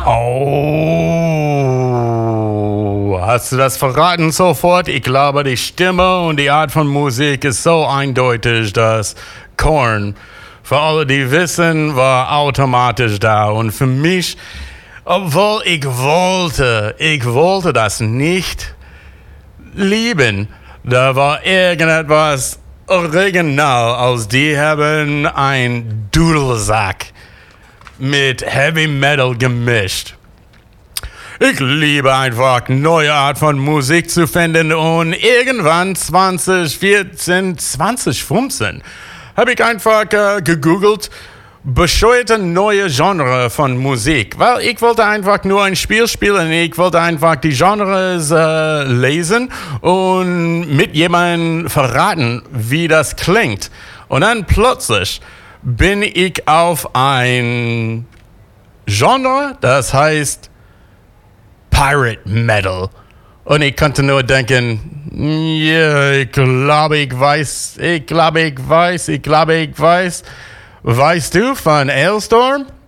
Oh, hast du das verraten sofort? Ich glaube, die Stimme und die Art von Musik ist so eindeutig, dass Korn, für alle, die wissen, war automatisch da. Und für mich, obwohl ich wollte das nicht lieben, da war irgendetwas original, als die haben ein Dudelsack mit Heavy Metal gemischt. Ich liebe einfach neue Art von Musik zu finden und irgendwann 2014, 2015 habe ich einfach gegoogelt, bescheuerte neue Genre von Musik, weil ich wollte einfach nur ein Spiel spielen, ich wollte einfach die Genres lesen und mit jemandem verraten, wie das klingt. Und dann plötzlich bin ich auf ein Genre, das heißt Pirate Metal. Und ich konnte nur denken, ja, ich glaube, ich weiß. Weißt du von Hailstorm?